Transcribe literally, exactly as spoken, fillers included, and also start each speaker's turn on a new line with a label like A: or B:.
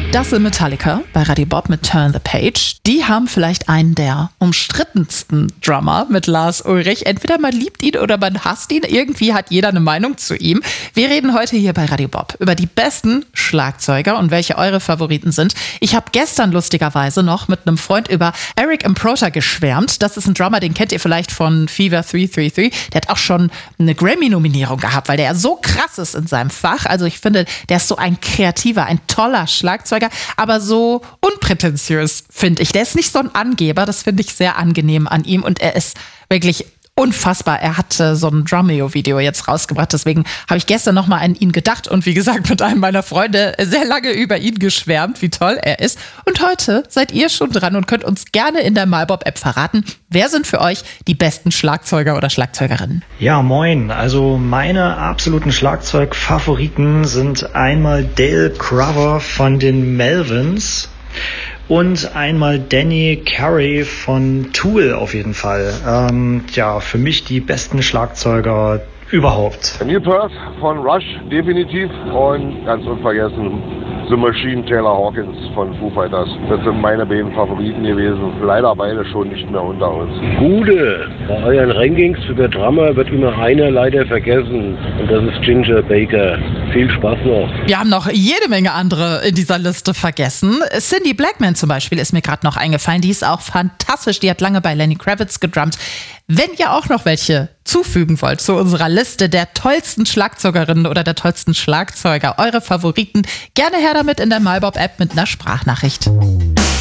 A: Das sind Metallica bei Radio Bob mit Turn the Page. Die haben vielleicht einen der umstrittensten Drummer mit Lars Ulrich. Entweder man liebt ihn oder man hasst ihn. Irgendwie hat jeder eine Meinung zu ihm. Wir reden heute hier bei Radio Bob über die besten Schlagzeuger und welche eure Favoriten sind. Ich habe gestern lustigerweise noch mit einem Freund über Eric Improta geschwärmt. Das ist ein Drummer, den kennt ihr vielleicht von Fever drei drei drei. Der hat auch schon eine Grammy-Nominierung gehabt, weil der so krass ist in seinem Fach. Also ich finde, der ist so ein kreativer, ein toller Schlagzeuger, aber so unprätentiös, finde ich. Der ist nicht so ein Angeber, das finde ich sehr angenehm an ihm und er ist wirklich unfassbar. Er hat äh, so ein Drumeo-Video jetzt rausgebracht, deswegen habe ich gestern nochmal an ihn gedacht und wie gesagt mit einem meiner Freunde sehr lange über ihn geschwärmt, wie toll er ist. Und heute seid ihr schon dran und könnt uns gerne in der MyBob-App verraten, wer sind für euch die besten Schlagzeuger oder Schlagzeugerinnen?
B: Ja, moin. Also meine absoluten Schlagzeugfavoriten sind einmal Dale Crover von den Melvins und einmal Danny Carey von Tool auf jeden Fall. Ähm, ja, für mich die besten Schlagzeuger überhaupt.
C: Neil Peart von Rush, definitiv. Und ganz unvergessen The Machine Taylor Hawkins von Foo Fighters. Das sind meine beiden Favoriten gewesen. Leider beide schon nicht mehr unter uns.
D: Gute. Bei euren Rankings für den Drummer wird immer einer leider vergessen. Und das ist Ginger Baker. Viel Spaß noch.
A: Wir haben noch jede Menge andere in dieser Liste vergessen. Cindy Blackman zum Beispiel ist mir gerade noch eingefallen. Die ist auch fantastisch. Die hat lange bei Lenny Kravitz gedrummt. Wenn ihr auch noch welche zufügen wollt zu unserer Liste der tollsten Schlagzeugerinnen oder der tollsten Schlagzeuger, eure Favoriten, gerne her damit in der MyBob-App mit einer Sprachnachricht.